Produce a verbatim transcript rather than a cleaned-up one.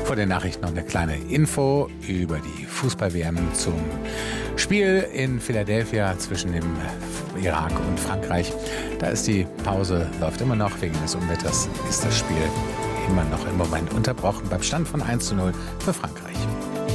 Vor den Nachrichten noch eine kleine Info über die Fußball-W M zum Spiel in Philadelphia zwischen dem Irak und Frankreich. Da ist die Pause, läuft immer noch. Wegen des Unwetters ist das Spiel immer noch im Moment unterbrochen beim Stand von eins zu null für Frankreich.